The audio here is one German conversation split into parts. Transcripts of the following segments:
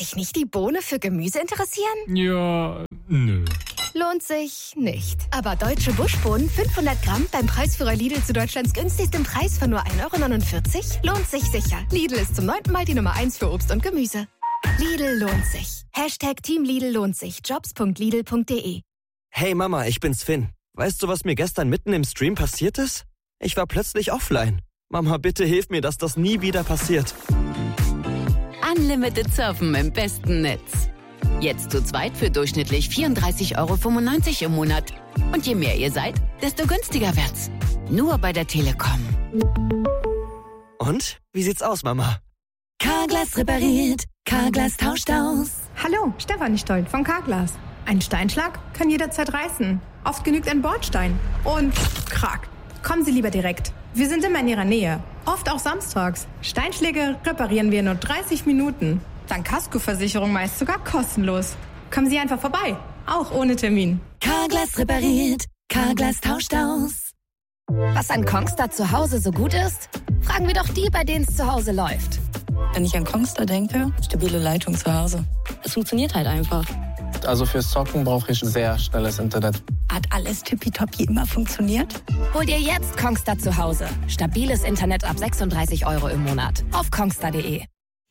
sich nicht die Bohne für Gemüse interessieren? Ja, nö. Lohnt sich nicht. Aber deutsche Buschbohnen 500 Gramm beim Preisführer Lidl zu Deutschlands günstigsten Preis von nur 1,49 € lohnt sich sicher. Lidl ist zum 9. Mal die Nummer 1 für Obst und Gemüse. Lidl lohnt sich. #Team Lidl lohnt sich. Jobs.lidl.de. Hey Mama, ich bin's Finn. Weißt du, was mir gestern mitten im Stream passiert ist? Ich war plötzlich offline. Mama, bitte hilf mir, dass das nie wieder passiert. Unlimited Surfen im besten Netz. Jetzt zu zweit für durchschnittlich 34,95 € im Monat. Und je mehr ihr seid, desto günstiger wird's. Nur bei der Telekom. Und? Wie sieht's aus, Mama? Carglass repariert. Carglass tauscht aus. Hallo, Stefanie Stoll von Carglass. Ein Steinschlag kann jederzeit reißen. Oft genügt ein Bordstein. Und krack. Kommen Sie lieber direkt. Wir sind immer in Ihrer Nähe. Oft auch samstags. Steinschläge reparieren wir in nur 30 Minuten. Dank Kaskoversicherung meist sogar kostenlos. Kommen Sie einfach vorbei. Auch ohne Termin. Carglass repariert. Carglass tauscht aus. Was an Kongstar zu Hause so gut ist? Fragen wir doch die, bei denen es zu Hause läuft. Wenn ich an Kongstar denke, stabile Leitung zu Hause. Es funktioniert halt einfach. Also fürs Zocken brauche ich sehr schnelles Internet. Hat alles tippitoppi immer funktioniert? Hol dir jetzt Kongstar zu Hause. Stabiles Internet ab 36 € im Monat. Auf kongstar.de.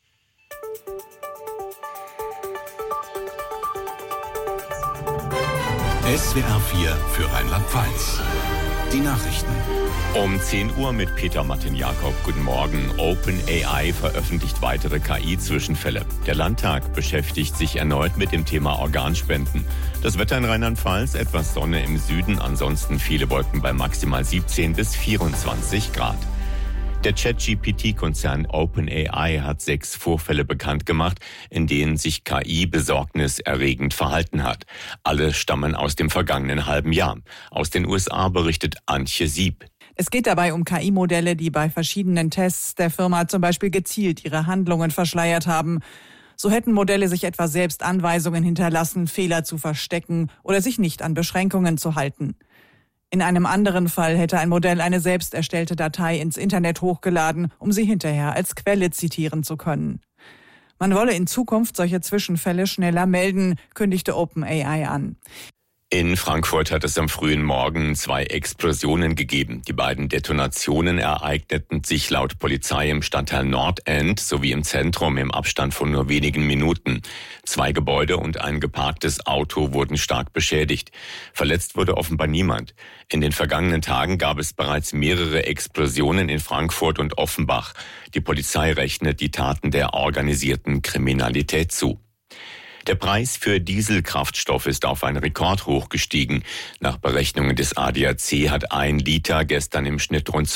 SWR 4 für Rheinland-Pfalz. Die Nachrichten. Um 10 Uhr mit Peter Martin-Jakob. Guten Morgen. OpenAI veröffentlicht weitere KI-Zwischenfälle. Der Landtag beschäftigt sich erneut mit dem Thema Organspenden. Das Wetter in Rheinland-Pfalz, etwas Sonne im Süden, ansonsten viele Wolken bei maximal 17 bis 24 Grad. Der ChatGPT-Konzern OpenAI hat 6 Vorfälle bekannt gemacht, in denen sich KI besorgniserregend verhalten hat. Alle stammen aus dem vergangenen halben Jahr. Aus den USA berichtet Antje Sieb. Es geht dabei um KI-Modelle, die bei verschiedenen Tests der Firma zum Beispiel gezielt ihre Handlungen verschleiert haben. So hätten Modelle sich etwa selbst Anweisungen hinterlassen, Fehler zu verstecken oder sich nicht an Beschränkungen zu halten. In einem anderen Fall hätte ein Modell eine selbst erstellte Datei ins Internet hochgeladen, um sie hinterher als Quelle zitieren zu können. Man wolle in Zukunft solche Zwischenfälle schneller melden, kündigte OpenAI an. In Frankfurt hat es am frühen Morgen 2 Explosionen gegeben. Die beiden Detonationen ereigneten sich laut Polizei im Stadtteil Nordend sowie im Zentrum im Abstand von nur wenigen Minuten. 2 Gebäude und ein geparktes Auto wurden stark beschädigt. Verletzt wurde offenbar niemand. In den vergangenen Tagen gab es bereits mehrere Explosionen in Frankfurt und Offenbach. Die Polizei rechnet die Taten der organisierten Kriminalität zu. Der Preis für Dieselkraftstoff ist auf einen Rekord hochgestiegen. Nach Berechnungen des ADAC hat 1 Liter gestern im Schnitt rund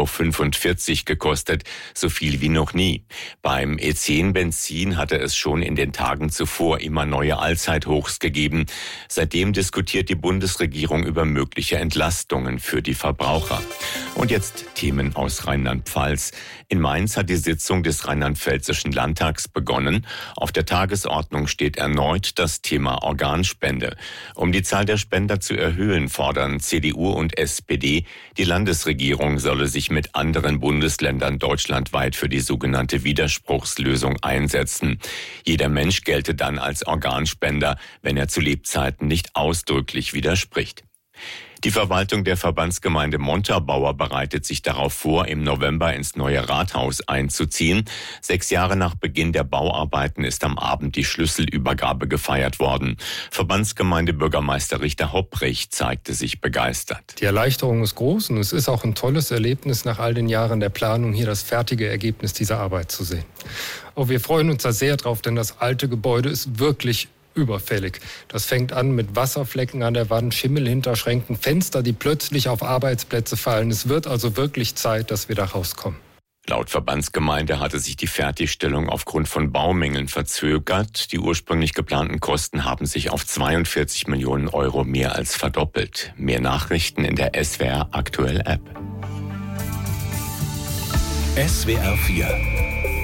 2,45 € gekostet, so viel wie noch nie. Beim E10-Benzin hatte es schon in den Tagen zuvor immer neue Allzeithochs gegeben. Seitdem diskutiert die Bundesregierung über mögliche Entlastungen für die Verbraucher. Und jetzt Themen aus Rheinland-Pfalz. In Mainz hat die Sitzung des Rheinland-Pfälzischen Landtags begonnen. Auf der Tagesordnung steht erneut das Thema Organspende. Um die Zahl der Spender zu erhöhen, fordern CDU und SPD, die Landesregierung solle sich mit anderen Bundesländern deutschlandweit für die sogenannte Widerspruchslösung einsetzen. Jeder Mensch gelte dann als Organspender, wenn er zu Lebzeiten nicht ausdrücklich widerspricht. Die Verwaltung der Verbandsgemeinde Montabaur bereitet sich darauf vor, im November ins neue Rathaus einzuziehen. 6 Jahre nach Beginn der Bauarbeiten ist am Abend die Schlüsselübergabe gefeiert worden. Verbandsgemeindebürgermeister Richter Hopprich zeigte sich begeistert. Die Erleichterung ist groß und es ist auch ein tolles Erlebnis, nach all den Jahren der Planung hier das fertige Ergebnis dieser Arbeit zu sehen. Auch wir freuen uns da sehr drauf, denn das alte Gebäude ist wirklich überfällig. Das fängt an mit Wasserflecken an der Wand, Schimmel hinter Schränken, Fenster, die plötzlich auf Arbeitsplätze fallen. Es wird also wirklich Zeit, dass wir da rauskommen. Laut Verbandsgemeinde hatte sich die Fertigstellung aufgrund von Baumängeln verzögert. Die ursprünglich geplanten Kosten haben sich auf 42 Millionen € mehr als verdoppelt. Mehr Nachrichten in der SWR Aktuell App. SWR 4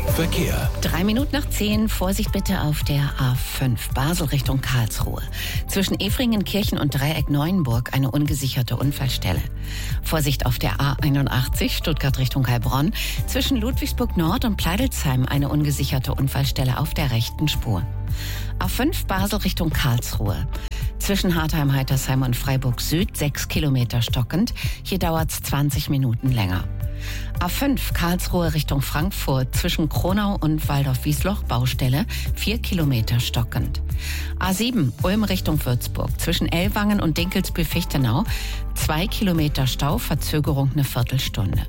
Verkehr. 9:03. Vorsicht bitte auf der A5 Basel Richtung Karlsruhe. Zwischen Efringenkirchen und Dreieck Neuenburg eine ungesicherte Unfallstelle. Vorsicht auf der A81 Stuttgart Richtung Heilbronn. Zwischen Ludwigsburg Nord und Pleidelsheim eine ungesicherte Unfallstelle auf der rechten Spur. A5 Basel Richtung Karlsruhe. Zwischen Hartheim-Heitersheim und Freiburg Süd 6 Kilometer stockend. Hier dauert es 20 Minuten länger. A5 Karlsruhe Richtung Frankfurt zwischen Kronau und Waldorf-Wiesloch Baustelle 4 Kilometer stockend. A7 Ulm Richtung Würzburg zwischen Ellwangen und Dinkelsbühl-Fichtenau 2 Kilometer Stau, Verzögerung eine Viertelstunde.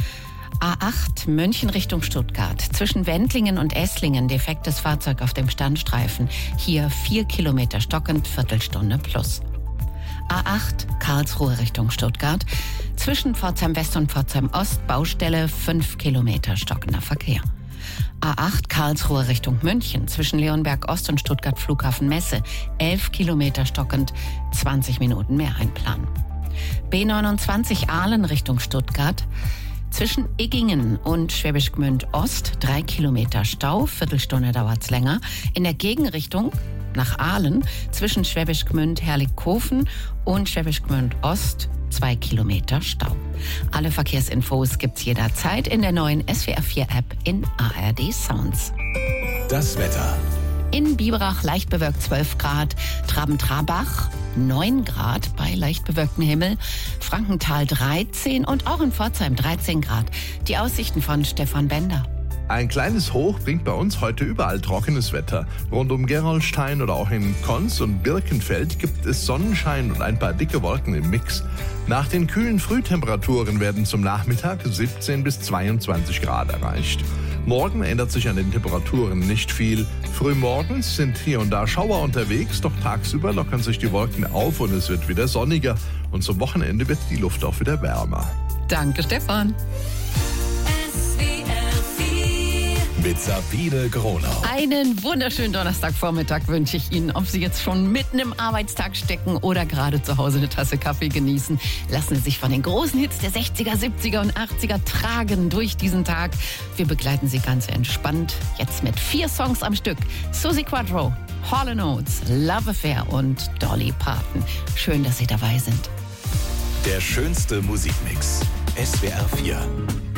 A8 München Richtung Stuttgart zwischen Wendlingen und Esslingen defektes Fahrzeug auf dem Standstreifen. Hier 4 Kilometer stockend, Viertelstunde plus. A8 Karlsruhe Richtung Stuttgart zwischen Pforzheim West und Pforzheim Ost Baustelle 5 Kilometer stockender Verkehr. A8 Karlsruhe Richtung München zwischen Leonberg Ost und Stuttgart Flughafen Messe 11 Kilometer stockend, 20 Minuten mehr einplanen. B29 Aalen Richtung Stuttgart zwischen Iggingen und Schwäbisch Gmünd Ost 3 Kilometer Stau, Viertelstunde dauert's länger. In der Gegenrichtung nach Aalen zwischen Schwäbisch Gmünd Herlikofen und Schwäbisch Gmünd Ost 2 Kilometer Stau. Alle Verkehrsinfos gibt's jederzeit in der neuen SWR4-App in ARD Sounds. Das Wetter. In Biberach leicht bewölkt 12 Grad, Traben-Trarbach 9 Grad bei leicht bewölktem Himmel, Frankenthal 13 und auch in Pforzheim 13 Grad. Die Aussichten von Stefan Bender. Ein kleines Hoch bringt bei uns heute überall trockenes Wetter. Rund um Gerolstein oder auch in Konz und Birkenfeld gibt es Sonnenschein und ein paar dicke Wolken im Mix. Nach den kühlen Frühtemperaturen werden zum Nachmittag 17 bis 22 Grad erreicht. Morgen ändert sich an den Temperaturen nicht viel. Frühmorgens sind hier und da Schauer unterwegs, doch tagsüber lockern sich die Wolken auf und es wird wieder sonniger. Und zum Wochenende wird die Luft auch wieder wärmer. Danke, Stefan. Mit Sabine Gronau. Einen wunderschönen Donnerstagvormittag wünsche ich Ihnen. Ob Sie jetzt schon mitten im Arbeitstag stecken oder gerade zu Hause eine Tasse Kaffee genießen, lassen Sie sich von den großen Hits der 60er, 70er und 80er tragen durch diesen Tag. Wir begleiten Sie ganz entspannt. Jetzt mit 4 Songs am Stück. Suzi Quatro, Hall & Oates, Love Affair und Dolly Parton. Schön, dass Sie dabei sind. Der schönste Musikmix. SWR 4.